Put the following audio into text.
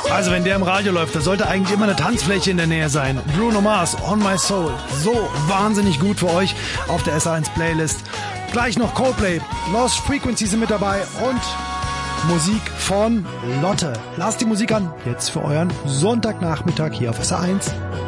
Also wenn der im Radio läuft, da sollte eigentlich immer eine Tanzfläche in der Nähe sein. Bruno Mars, On My Soul. So wahnsinnig gut für euch auf der SR1 Playlist. Gleich noch Coldplay, Lost Frequencies sind mit dabei und Musik von Lotte. Lasst die Musik an, jetzt für euren Sonntagnachmittag hier auf SR1.